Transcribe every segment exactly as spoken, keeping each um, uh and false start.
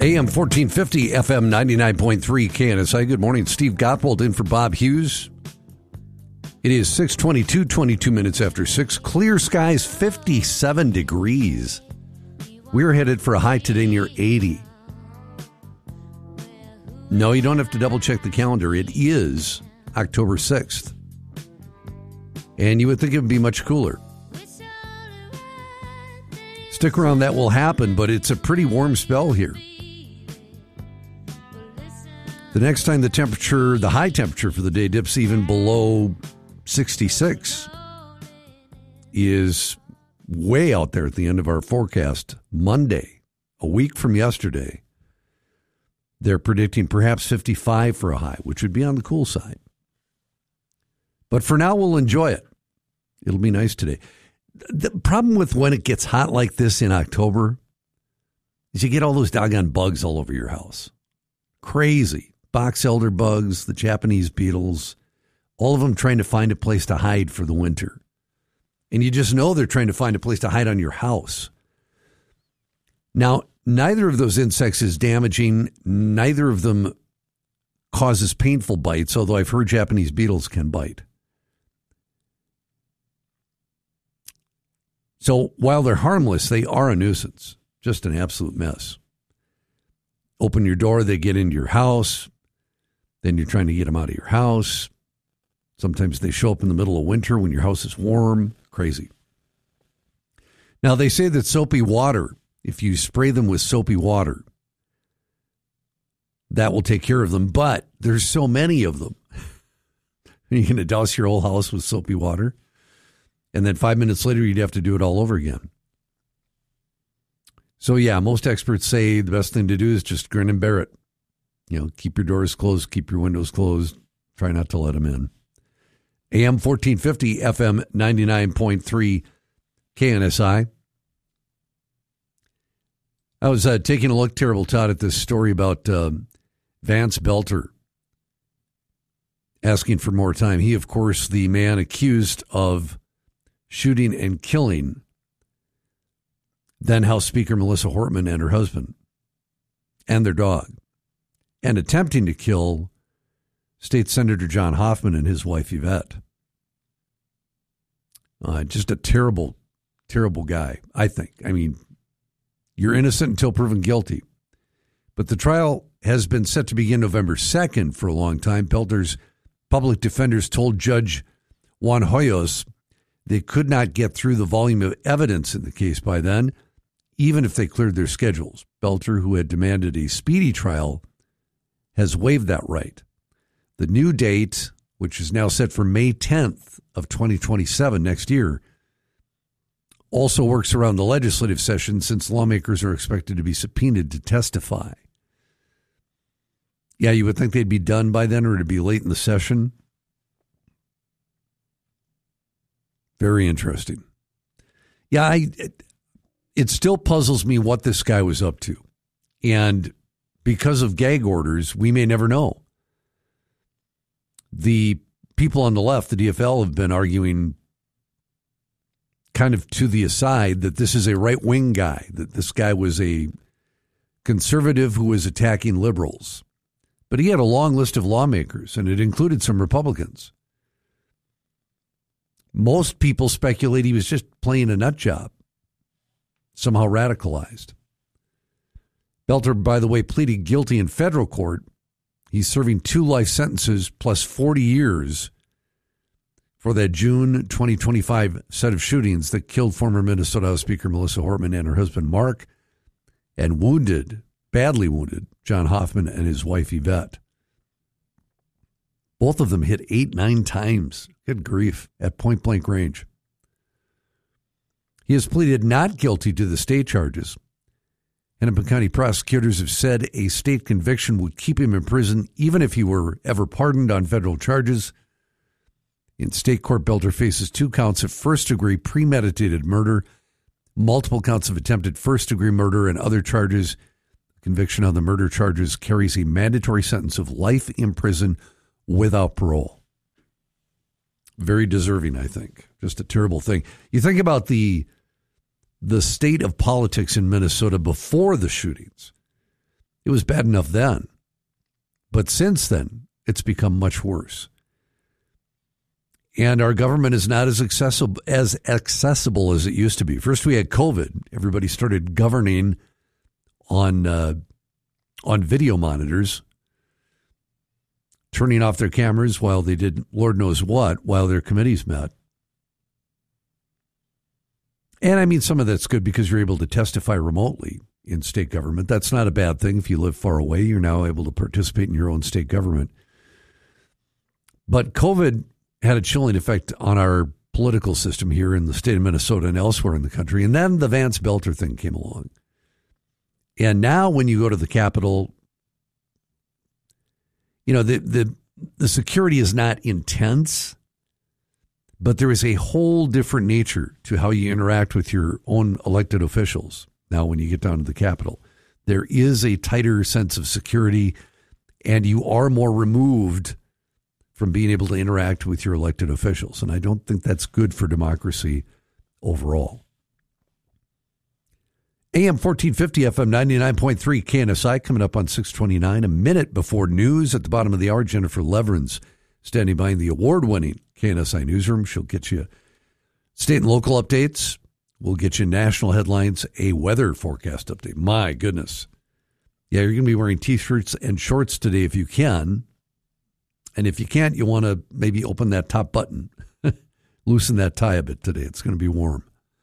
A M fourteen fifty, F M ninety-nine point three K N S I. Good morning. Steve Gottwald in for Bob Hughes. It is six twenty-two, twenty-two minutes after six. Clear skies, fifty-seven degrees. We're headed for a high today near eighty. No, you don't have to double check the calendar. It is October sixth. And you would think it would be much cooler. Stick around, that will happen, but it's a pretty warm spell here. The next time the temperature, the high temperature for the day dips even below sixty-six is way out there at the end of our forecast. Monday, a week from yesterday, they're predicting perhaps fifty-five for a high, which would be on the cool side. But for now, we'll enjoy it. It'll be nice today. The problem with when it gets hot like this in October is you get all those doggone bugs all over your house. Crazy. Box elder bugs, the Japanese beetles, all of them trying to find a place to hide for the winter. And you just know they're trying to find a place to hide on your house. Now, neither of those insects is damaging. Neither of them causes painful bites, although I've heard Japanese beetles can bite. So while they're harmless, they are a nuisance. Just an absolute mess. Open your door, they get into your house. Then you're trying to get them out of your house. Sometimes they show up in the middle of winter when your house is warm. Crazy. Now, they say that soapy water, if you spray them with soapy water, that will take care of them. But there's so many of them. You're going to douse your whole house with soapy water. And then five minutes later, you'd have to do it all over again. So, yeah, most experts say the best thing to do is just grin and bear it. You know, keep your doors closed, keep your windows closed. Try not to let them in. A M fourteen fifty, F M ninety-nine point three K N S I. I was uh, taking a look, Terrible Todd, at this story about uh, Vance Belter asking for more time. He, of course, the man accused of shooting and killing then House Speaker Melissa Hortman and her husband and their dog, and attempting to kill State Senator John Hoffman and his wife Yvette. Uh, just a terrible, terrible guy, I think. I mean, you're innocent until proven guilty. But the trial has been set to begin November second for a long time. Belter's public defenders told Judge Juan Hoyos they could not get through the volume of evidence in the case by then, even if they cleared their schedules. Belter, who had demanded a speedy trial, has waived that right. The new date, which is now set for May tenth of twenty twenty-seven, next year, also works around the legislative session since lawmakers are expected to be subpoenaed to testify. Yeah, you would think they'd be done by then, or it'd be late in the session. Very interesting. Yeah, I, it, it still puzzles me what this guy was up to. And because of gag orders, we may never know. The people on the left, the D F L, have been arguing kind of to the aside that this is a right-wing guy, that this guy was a conservative who was attacking liberals. But he had a long list of lawmakers, and it included some Republicans. Most people speculate he was just playing a nut job, somehow radicalized. Belter, by the way, pleaded guilty in federal court. He's serving two life sentences plus forty years for that June twenty twenty-five set of shootings that killed former Minnesota House Speaker Melissa Hortman and her husband Mark, and wounded, badly wounded, John Hoffman and his wife Yvette. Both of them hit eight, nine times, good grief, at point-blank range. He has pleaded not guilty to the state charges. Hennepin County prosecutors have said a state conviction would keep him in prison even if he were ever pardoned on federal charges. In state court, Belter faces two counts of first-degree premeditated murder, multiple counts of attempted first-degree murder, and other charges. Conviction on the murder charges carries a mandatory sentence of life in prison without parole. Very deserving, I think. Just a terrible thing. You think about the the state of politics in Minnesota before the shootings. It was bad enough then. But since then, it's become much worse. And our government is not as accessible as accessible as it used to be. First, we had COVID. Everybody started governing on uh, on video monitors, turning off their cameras while they did Lord knows what, while their committees met. And I mean, some of that's good because you're able to testify remotely in state government. That's not a bad thing. If you live far away, you're now able to participate in your own state government. But COVID had a chilling effect on our political system here in the state of Minnesota and elsewhere in the country. And then the Vance Belter thing came along. And now when you go to the Capitol, you know, the, the, the security is not intense, but there is a whole different nature to how you interact with your own elected officials. Now, when you get down to the Capitol, there is a tighter sense of security, and you are more removed from being able to interact with your elected officials. And I don't think that's good for democracy overall. A M fourteen fifty, F M ninety-nine point three, K N S I, coming up on six twenty-nine, a minute before news. At the bottom of the hour, Jennifer Leverins standing by in the award-winning K N S I newsroom. She'll get you state and local updates. We'll get you national headlines, a weather forecast update. My goodness. Yeah, you're going to be wearing T-shirts and shorts today if you can. And if you can't, you want to maybe open that top button, loosen that tie a bit today. It's going to be warm.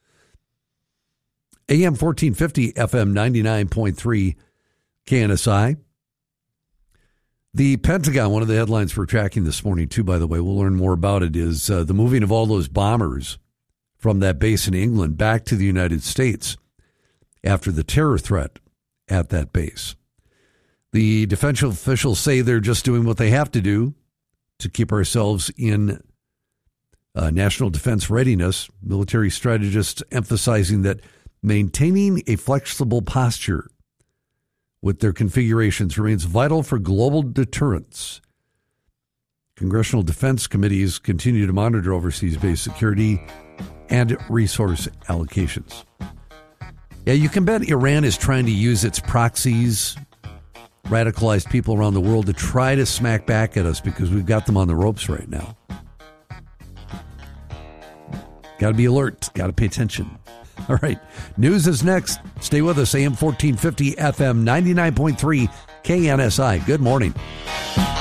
A M fourteen fifty, F M ninety-nine point three, K N S I. The Pentagon, one of the headlines we're tracking this morning, too, by the way, we'll learn more about it, is uh, the moving of all those bombers from that base in England back to the United States after the terror threat at that base. The defense officials say they're just doing what they have to do to keep ourselves in uh, national defense readiness. Military strategists emphasizing that maintaining a flexible posture with their configurations remains vital for global deterrence. Congressional defense committees continue to monitor overseas base security and resource allocations. Yeah, you can bet Iran is trying to use its proxies, radicalized people around the world, to try to smack back at us because we've got them on the ropes right now. Got to be alert. Got to pay attention. All right. News is next. Stay with us. A M fourteen fifty, F M ninety-nine point three, K N S I. Good morning.